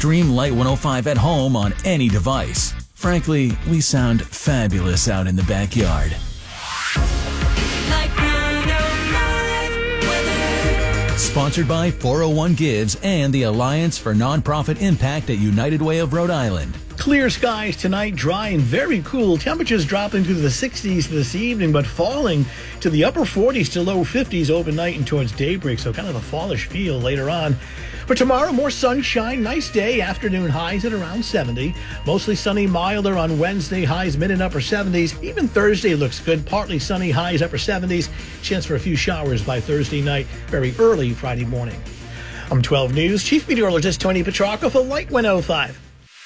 Stream Light 105 at home on any device. Frankly, we sound fabulous out in the backyard. Light 105 weather. Sponsored by 401 Gives and the Alliance for Nonprofit Impact at United Way of Rhode Island. Clear skies tonight, dry and very cool. Temperatures dropping to the 60s this evening, but falling to the upper 40s to low 50s overnight and towards daybreak, so kind of a fallish feel later on. For tomorrow, more sunshine, nice day, afternoon highs at around 70. Mostly sunny, milder on Wednesday, highs mid and upper 70s. Even Thursday looks good, partly sunny, highs upper 70s. Chance for a few showers by Thursday night, very early Friday morning. I'm 12 News Chief Meteorologist Tony Petrarca for Light 105.